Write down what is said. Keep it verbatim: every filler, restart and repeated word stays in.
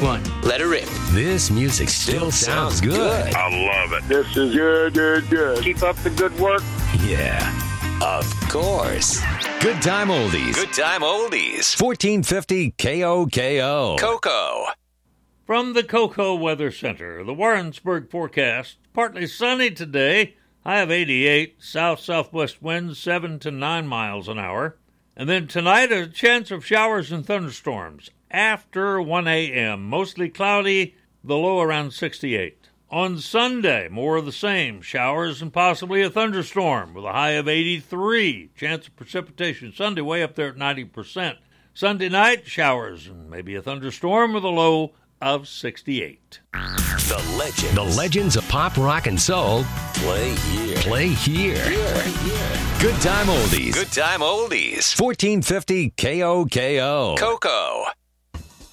one. Let her rip. This music still sounds good. I love it. This is good, good, good. Keep up the good work. Yeah. Of course. Good time oldies. Good time oldies. fourteen fifty K O K O. Coco. From the Coco Weather Center, the Warrensburg forecast. Partly sunny today. High of eighty-eight. South-southwest winds seven to nine miles an hour. And then tonight, a chance of showers and thunderstorms after one a.m. Mostly cloudy, the low around sixty-eight. On Sunday, more of the same. Showers and possibly a thunderstorm with a high of eighty-three. Chance of precipitation Sunday way up there at ninety percent. Sunday night, showers and maybe a thunderstorm with a low of sixty-eight. The legends. The legends of pop, rock, and soul Play here. play here. Here. Here. Good time oldies. Good time oldies. fourteen fifty K O K O. Coco.